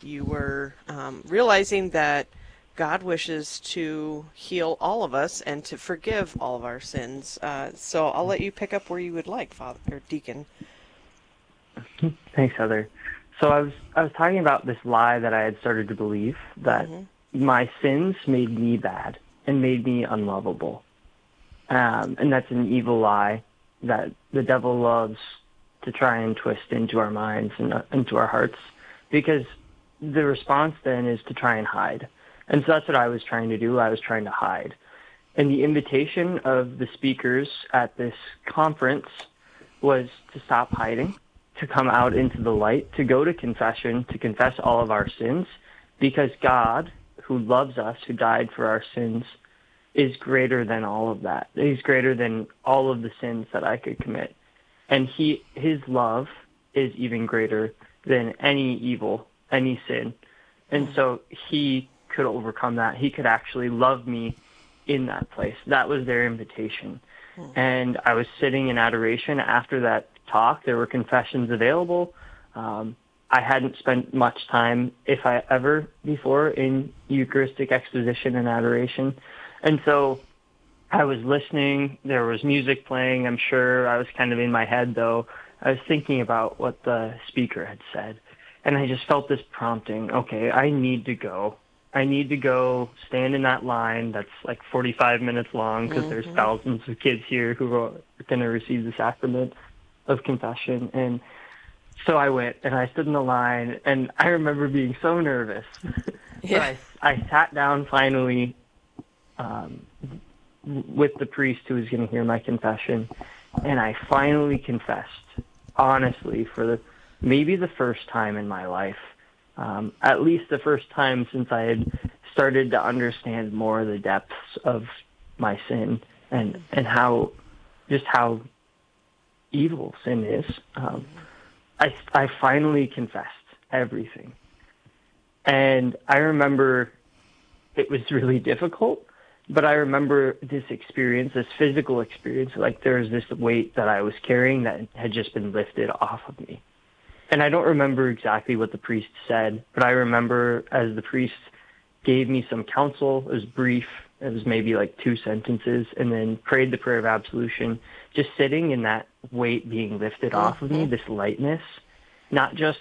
you were realizing that God wishes to heal all of us and to forgive all of our sins. So I'll let you pick up where you would like, Father or Deacon. Thanks, Heather. So I was talking about this lie that I had started to believe, that my sins made me bad and made me unlovable. And that's an evil lie that the devil loves to try and twist into our minds and into our hearts, because the response then is to try and hide. And so that's what I was trying to do. I was trying to hide. And the invitation of the speakers at this conference was to stop hiding, to come out into the light, to go to confession, to confess all of our sins, because God, who loves us, who died for our sins, is greater than all of that. He's greater than all of the sins that I could commit. And his love is even greater than any evil, any sin. And so he could overcome that. He could actually love me in that place. That was their invitation. And I was sitting in adoration after that talk. There were confessions available. I hadn't spent much time, if I ever before, in Eucharistic exposition and adoration. And so I was listening. There was music playing, I'm sure. I was kind of in my head, though. I was thinking about what the speaker had said. And I just felt this prompting. Okay, I need to go. I need to go stand in that line that's like 45 minutes long, because there's thousands of kids here who are going to receive the sacrament of confession. And so I went and I stood in the line, and I remember being so nervous. Yeah. But I sat down finally with the priest who was going to hear my confession, and I finally confessed, honestly, for maybe the first time in my life, at least the first time since I had started to understand more the depths of my sin and how evil sin is. I finally confessed everything. And I remember it was really difficult, but I remember this experience, this physical experience, like there was this weight that I was carrying that had just been lifted off of me. And I don't remember exactly what the priest said, but I remember as the priest gave me some counsel, it was brief, it was maybe like 2 sentences, and then prayed the prayer of absolution, just sitting in that weight being lifted off of me, this lightness, not just,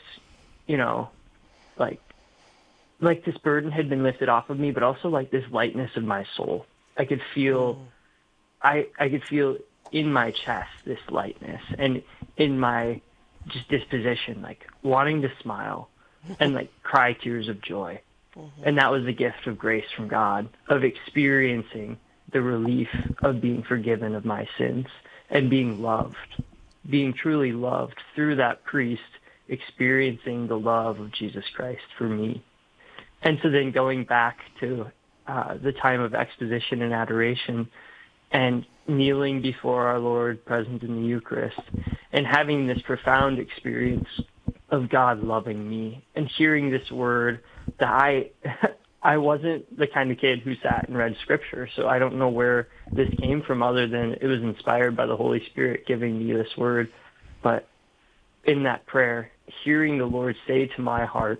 like this burden had been lifted off of me, but also like this lightness of my soul. I could feel, I could feel in my chest this lightness, and in my just disposition, like wanting to smile and like cry tears of joy. And that was the gift of grace from God, of experiencing the relief of being forgiven of my sins and being loved, being truly loved through that priest, experiencing the love of Jesus Christ for me. And so then going back to the time of exposition and adoration and kneeling before our Lord present in the Eucharist and having this profound experience of God loving me and hearing this word that I wasn't the kind of kid who sat and read scripture, so I don't know where this came from other than it was inspired by the Holy Spirit giving me this word. But in that prayer, hearing the Lord say to my heart,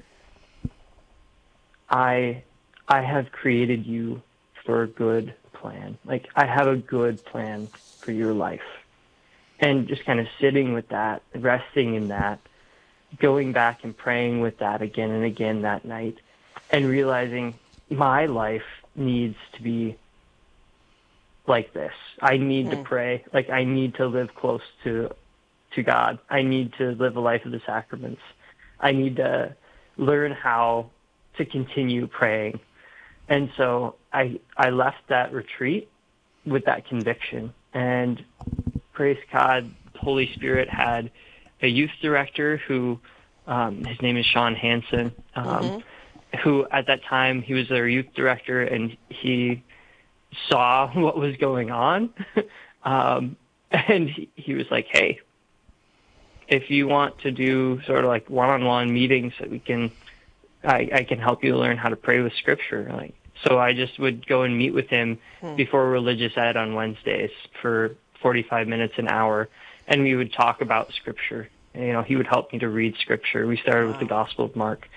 I have created you for a good plan. Like, I have a good plan for your life. And just kind of sitting with that, resting in that, going back and praying with that again and again that night, and realizing my life needs to be like this. I need to pray. Like, I need to live close to God. I need to live a life of the sacraments. I need to learn how to continue praying. And so I left that retreat with that conviction. And praise God, the Holy Spirit had a youth director who, his name is Sean Hansen, who at that time, he was our youth director, and he saw what was going on. And he was like, hey, if you want to do sort of like one-on-one meetings that I can help you learn how to pray with scripture. Like, so I just would go and meet with him before religious ed on Wednesdays for 45 minutes, an hour, and we would talk about scripture. He would help me to read scripture. We started with the Gospel of Mark.